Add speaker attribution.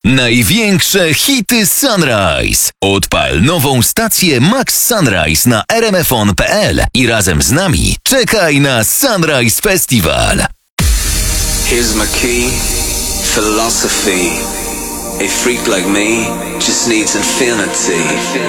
Speaker 1: Największe hity Sunrise. Odpal nową stację Max Sunrise na rmfon.pl i razem z nami czekaj na Sunrise Festival.
Speaker 2: Here's my key, philosophy. A freak like me just needs infinity.